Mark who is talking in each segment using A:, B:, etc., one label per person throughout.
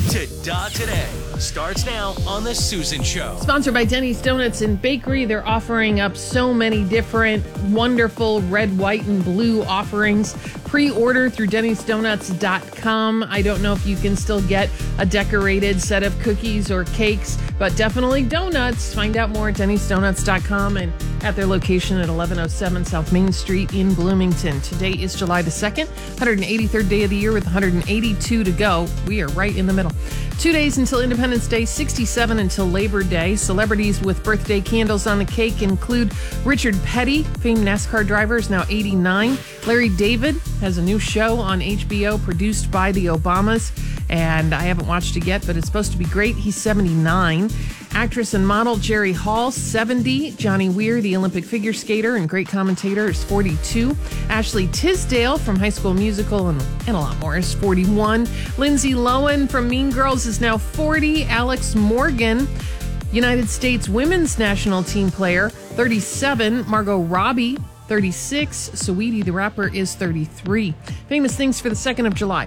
A: Ta-da Today starts now on The Susan Show.
B: Sponsored by Denny's Donuts and Bakery. They're offering up so many different wonderful red, white, and blue offerings. Pre-order through Denny'sDonuts.com. I don't know if you can still get a decorated set of cookies or cakes, but definitely donuts. Find out more at Denny'sDonuts.com and at their location at 1107 South Main Street in Bloomington. Today is July the 2nd, 183rd day of the year with 182 to go. We are right in the middle. 2 days until Independence Day, 67 until Labor Day. Celebrities with birthday candles on the cake include Richard Petty, famed NASCAR driver, is now 89. Larry David has a new show on HBO produced by the Obamas, and I haven't watched it yet, but it's supposed to be great. He's 79. Actress and model Jerry Hall, 70. Johnny Weir, the Olympic figure skater and great commentator, is 42. Ashley Tisdale from High School Musical and a lot more is 41. Lindsay Lohan from Mean Girls is now 40. Alex Morgan, United States women's national team player, 37. Margot Robbie, 36. Saweetie the rapper is 33. Famous things for the 2nd of July.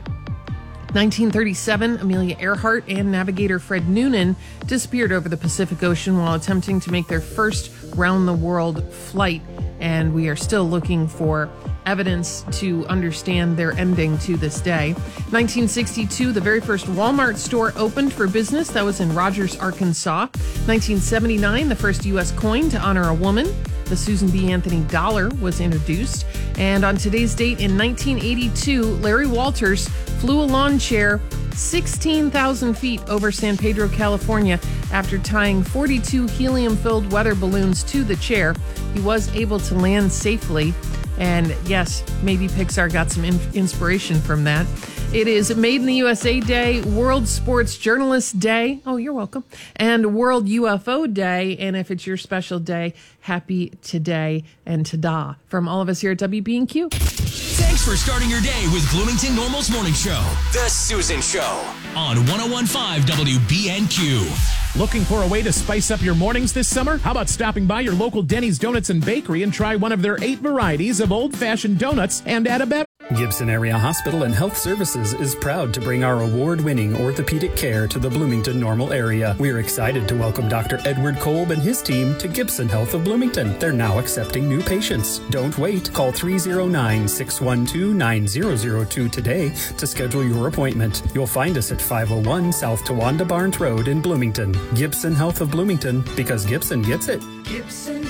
B: 1937, Amelia Earhart and navigator Fred Noonan disappeared over the Pacific Ocean while attempting to make their first round-the-world flight, and we are still looking for evidence to understand their ending to this day. 1962, the very first Walmart store opened for business. That was in Rogers, Arkansas. 1979, the first U.S. coin to honor a woman. The Susan B. Anthony dollar was introduced. And on today's date in 1982, Larry Walters flew a lawn chair 16,000 feet over San Pedro, California after tying 42 helium-filled weather balloons to the chair. He was able to land safely. And yes, maybe Pixar got some inspiration from that. It is Made in the USA Day, World Sports Journalist Day. Oh, you're welcome. And World UFO Day. And if it's your special day, happy today and ta-da from all of us here at WB&Q.
A: Thanks for starting your day with Bloomington Normal's Morning Show. The Susan Show on 101.5 WB&Q.
C: Looking for a way to spice up your mornings this summer? How about stopping by your local Denny's Donuts and Bakery and try one of their 8 varieties of old-fashioned donuts and add a beverage?
D: Gibson Area Hospital and Health Services is proud to bring our award-winning orthopedic care to the Bloomington Normal area. We're excited to welcome Dr. Edward Kolb and his team to Gibson Health of Bloomington. They're now accepting new patients. Don't wait. Call 309-612-9002 today to schedule your appointment. You'll find us at 501 South Tawanda Barnes Road in Bloomington. Gibson Health of Bloomington, because Gibson gets it.
E: Gibson